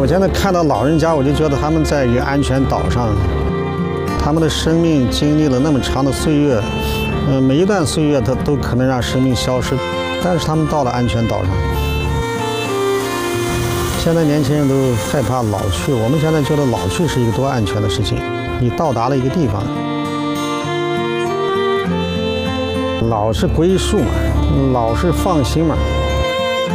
我现在看到老人家，我就觉得他们在一个安全岛上，他们的生命经历了那么长的岁月，每一段岁月它都可能让生命消失，但是他们到了安全岛上。现在年轻人都害怕老去，我们现在觉得老去是一个多安全的事情。你到达了一个地方，老是归宿嘛，老是放心嘛。